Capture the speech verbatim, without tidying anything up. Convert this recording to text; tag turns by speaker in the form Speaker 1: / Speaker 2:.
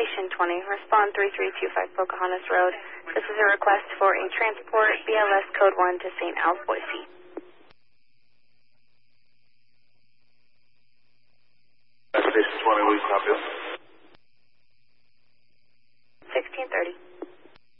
Speaker 1: Station twenty. Respond three three two five Pocahontas Road. This is a request for a transport B L S Code one to Saint Al's, Boise.
Speaker 2: Station twenty, we copy.